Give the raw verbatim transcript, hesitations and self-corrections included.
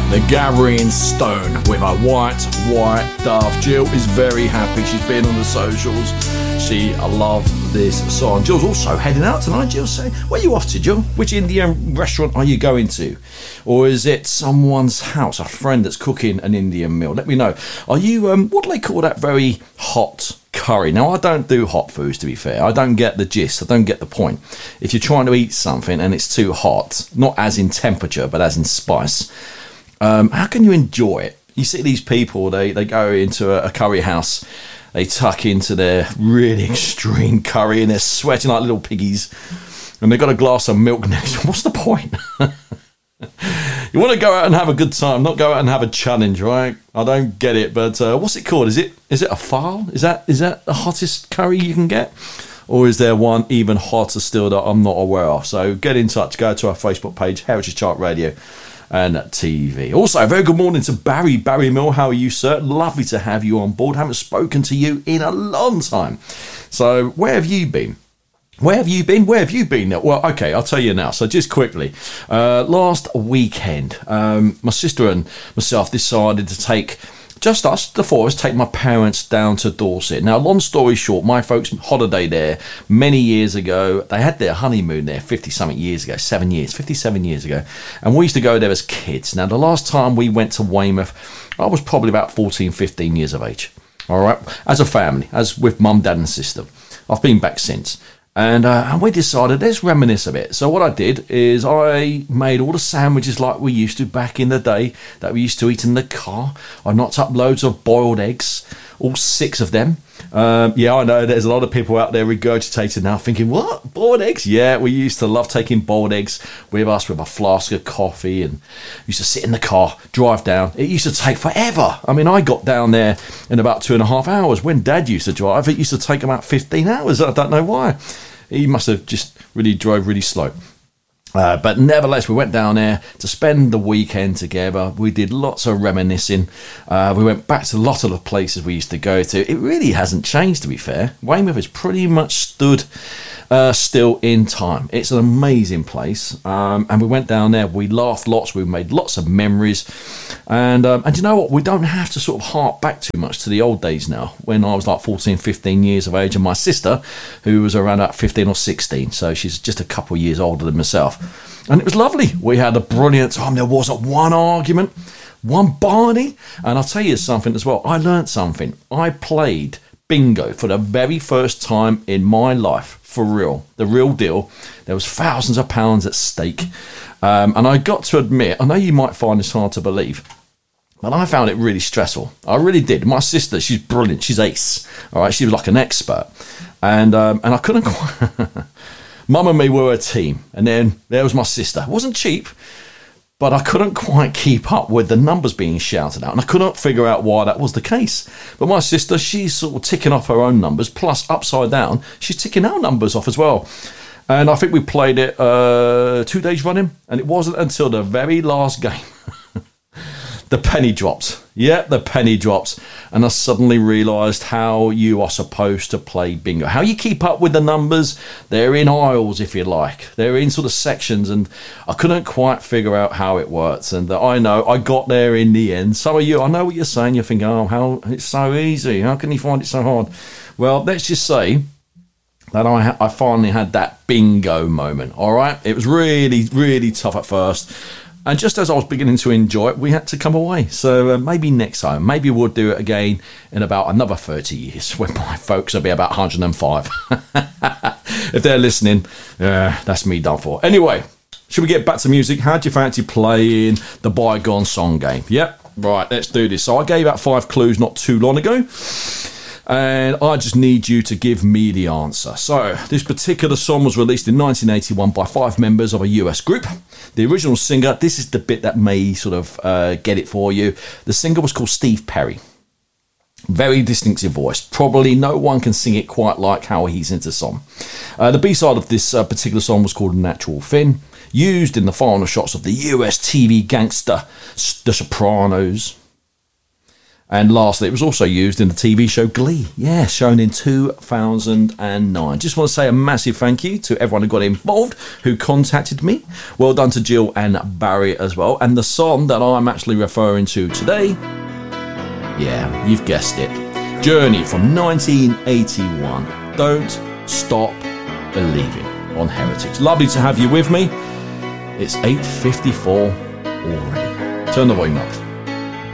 The Gathering Stone with a white, white dove. Jill is very happy. She's been on the socials. She loved this song. Jill's also heading out tonight. Jill's saying, where are you off to, Jill? Which Indian restaurant are you going to? Or is it someone's house, a friend that's cooking an Indian meal? Let me know. Are you, um, what do they call that very hot curry? Now, I don't do hot foods, to be fair. I don't get the gist. I don't get the point. If you're trying to eat something and it's too hot, not as in temperature, but as in spice, Um, how can you enjoy it? You see these people, they, they go into a, a curry house, they tuck into their really extreme curry and they're sweating like little piggies and they've got a glass of milk next. What's the point? You want to go out and have a good time, not go out and have a challenge, right? I don't get it, but uh, what's it called? Is it is it a file? Is that is that the hottest curry you can get? Or is there one even hotter still that I'm not aware of? So get in touch, go to our Facebook page, Heritage Chart Radio and T V. Also, a very good morning to Barry. Barry Mill, how are you, sir? Lovely to have you on board. Haven't spoken to you in a long time. So where have you been? Where have you been? Where have you been? Well, okay, I'll tell you now. So just quickly, uh, last weekend, um, my sister and myself decided to take just us, the four of us, take my parents down to Dorset. Now, long story short, my folks' holiday there many years ago, they had their honeymoon there fifty-something years ago, seven years, fifty-seven years ago. And we used to go there as kids. Now, the last time we went to Weymouth, I was probably about fourteen, fifteen years of age. All right, as a family, as with mum, dad and sister. I've been back since. And, uh, and we decided, let's reminisce a bit. So what I did is I made all the sandwiches like we used to back in the day that we used to eat in the car. I knocked up loads of boiled eggs, all six of them. Um, yeah, I know there's a lot of people out there regurgitating now thinking, what? Boiled eggs? Yeah, we used to love taking boiled eggs with us with a flask of coffee and used to sit in the car, drive down. It used to take forever. I mean, I got down there in about two and a half hours. When Dad used to drive, it used to take about fifteen hours. I don't know why. He must have just really drove really slow. Uh, but nevertheless, we went down there to spend the weekend together. We did lots of reminiscing. Uh, we went back to a lot of the places we used to go to. It really hasn't changed, to be fair. Weymouth has pretty much stood uh, still in time. It's an amazing place. Um, and we went down there. We laughed lots. We made lots of memories. And um, and you know what? We don't have to sort of hark back too much to the old days now, when I was like fourteen, fifteen years of age, and my sister, who was around about fifteen or sixteen, so she's just a couple of years older than myself. And it was lovely. We had a brilliant time. There wasn't one argument, one Barney. And I'll tell you something as well. I learnt something. I played bingo for the very first time in my life, for real, the real deal. There was thousands of pounds at stake. Um, and I got to admit, I know you might find this hard to believe, but I found it really stressful. I really did. My sister, she's brilliant. She's ace. All right, she was like an expert. And um, and I couldn't quite... Mum and me were a team, and then there was my sister. It wasn't cheap, but I couldn't quite keep up with the numbers being shouted out, and I couldn't figure out why that was the case. But my sister, she's sort of ticking off her own numbers, plus upside down, she's ticking our numbers off as well. And I think we played it uh, two days running, and it wasn't until the very last game the penny dropped. Yeah, the penny dropped. And I suddenly realised how you are supposed to play bingo. How you keep up with the numbers. They're in aisles, if you like. They're in sort of sections. And I couldn't quite figure out how it works. And I know I got there in the end. Some of you, I know what you're saying. You're thinking, oh, how it's so easy. How can you find it so hard? Well, let's just say that I, ha- I finally had that bingo moment. All right. It was really, really tough at first. And just as I was beginning to enjoy it, we had to come away. So uh, maybe next time, maybe we'll do it again in about another thirty years when my folks will be about one hundred and five. If they're listening, uh, that's me done for. Anyway, should we get back to music? How do you fancy playing the Bygone Song game? Yep, right, let's do this. So I gave out five clues not too long ago, and I just need you to give me the answer. So this particular song was released in nineteen eighty-one by five members of a U S group. The original singer, this is the bit that may sort of uh, get it for you. The singer was called Steve Perry. Very distinctive voice. Probably no one can sing it quite like how he sings the song. Uh, the B-side of this uh, particular song was called Natural Thin, used in the final shots of the U S T V gangster The Sopranos. And lastly, it was also used in the T V show Glee. Yeah, shown in two thousand nine. Just want to say a massive thank you to everyone who got involved, who contacted me. Well done to Jill and Barry as well. And the song that I'm actually referring to today, yeah, you've guessed it. Journey from nineteen eighty-one. Don't Stop Believing on Heritage. Lovely to have you with me. It's eight fifty-four already. Turn the volume up.